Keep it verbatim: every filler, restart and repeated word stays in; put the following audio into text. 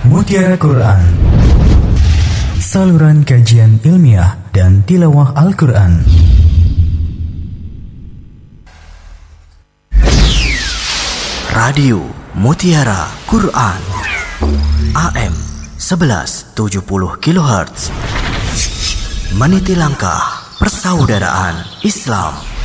Mutiara Quran, saluran kajian ilmiah dan tilawah Al-Quran. Radio Mutiara Quran A M sebelas tujuh puluh kilohertz, meniti langkah persaudaraan Islam.